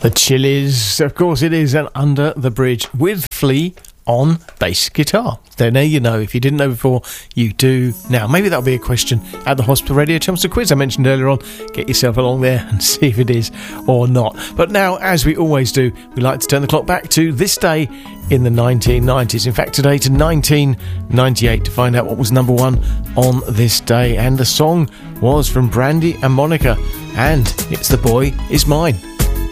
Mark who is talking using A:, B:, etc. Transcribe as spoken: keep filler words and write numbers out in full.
A: The Chili's, of course it is, and Under the Bridge with Flea on bass guitar. So now you know. If you didn't know before, you do now. Maybe that'll be a question at the Hospital Radio Chelmsford quiz I mentioned earlier on. Get yourself along there and see if it is or not. But now, as we always do, we like to turn the clock back to this day in the nineteen nineties. In fact, today to nineteen ninety-eight to find out what was number one on this day. And the song was from Brandy and Monica, and it's The Boy Is Mine.